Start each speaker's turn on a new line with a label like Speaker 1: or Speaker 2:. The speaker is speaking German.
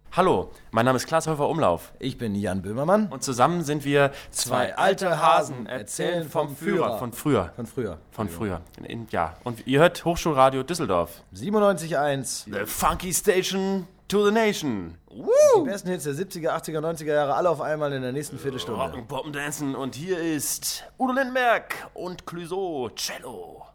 Speaker 1: Hallo, mein Name ist Klaas Häufer-Umlauf.
Speaker 2: Ich bin Jan Böhmermann.
Speaker 1: Und zusammen sind wir zwei alte Hasen, erzählen vom Führer. Von früher. Von früher. Ja, und ihr hört Hochschulradio Düsseldorf.
Speaker 2: 97.1.
Speaker 1: The Funky Station to the Nation.
Speaker 2: Die besten Hits der 70er, 80er, 90er Jahre, alle auf einmal in der nächsten Viertelstunde.
Speaker 1: Rock'n, Poppen, Dancen und hier ist Udo Lindenberg und Clouseau Cello.